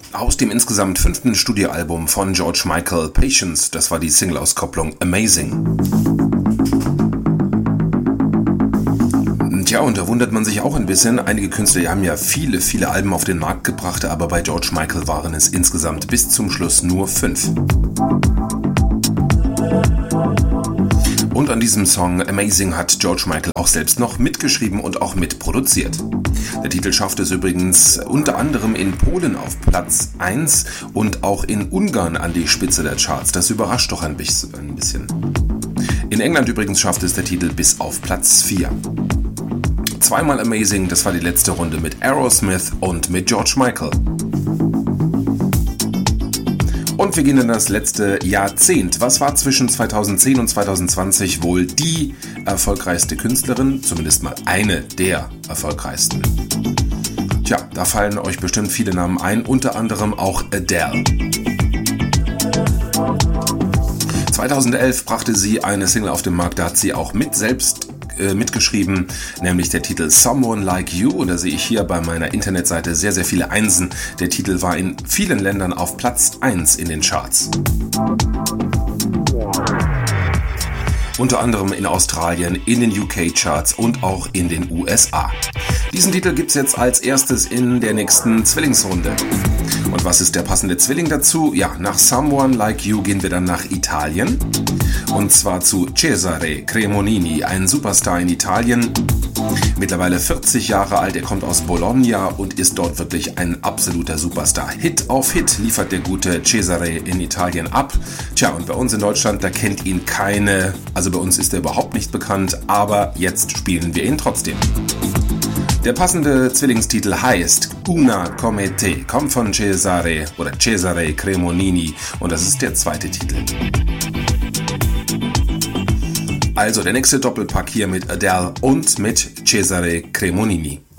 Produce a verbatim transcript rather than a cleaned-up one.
aus dem insgesamt fünften Studioalbum von George Michael, Patience. Das war die Single-Auskopplung Amazing. Tja, und da wundert man sich auch ein bisschen. Einige Künstler, die haben ja viele, viele Alben auf den Markt gebracht, aber bei George Michael waren es insgesamt bis zum Schluss nur fünf. Und an diesem Song Amazing hat George Michael auch selbst noch mitgeschrieben und auch mitproduziert. Der Titel schaffte es übrigens unter anderem in Polen auf Platz eins und auch in Ungarn an die Spitze der Charts. Das überrascht doch ein bisschen. In England übrigens schaffte es der Titel bis auf Platz vier. Zweimal Amazing, das war die letzte Runde mit Aerosmith und mit George Michael. Und wir gehen in das letzte Jahrzehnt. Was war zwischen zweitausendzehn und zweitausendzwanzig wohl die erfolgreichste Künstlerin? Zumindest mal eine der erfolgreichsten. Tja, da fallen euch bestimmt viele Namen ein, unter anderem auch Adele. zweitausendelf brachte sie eine Single auf den Markt, da hat sie auch mit selbst mitgeschrieben, nämlich der Titel Someone Like You, und da sehe ich hier bei meiner Internetseite sehr, sehr viele Einsen. Der Titel war in vielen Ländern auf Platz eins in den Charts. Unter anderem in Australien, in den U K-Charts und auch in den U S A. Diesen Titel gibt's jetzt als erstes in der nächsten Zwillingsrunde. Und was ist der passende Zwilling dazu? Ja, nach Someone Like You gehen wir dann nach Italien. Und zwar zu Cesare Cremonini, ein Superstar in Italien. Mittlerweile vierzig Jahre alt, er kommt aus Bologna und ist dort wirklich ein absoluter Superstar. Hit auf Hit liefert der gute Cesare in Italien ab. Tja, und bei uns in Deutschland, da kennt ihn keine, also bei uns ist er überhaupt nicht bekannt, aber jetzt spielen wir ihn trotzdem. Der passende Zwillingstitel heißt Una come te, kommt von Cesare oder Cesare Cremonini und das ist der zweite Titel. Also der nächste Doppelpack hier mit Adele und mit Cesare Cremonini.